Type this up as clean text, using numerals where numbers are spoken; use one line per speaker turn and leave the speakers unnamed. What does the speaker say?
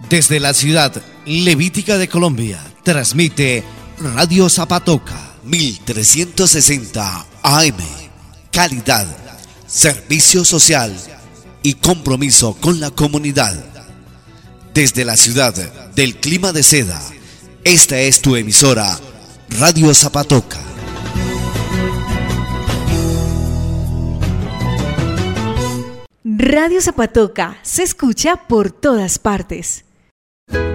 Desde la ciudad levítica de Colombia, transmite Radio Zapatoca 1360 AM. Calidad, servicio social y compromiso con la comunidad. Desde la ciudad del clima de seda, esta es tu emisora, Radio Zapatoca.
Radio Zapatoca se escucha por todas partes.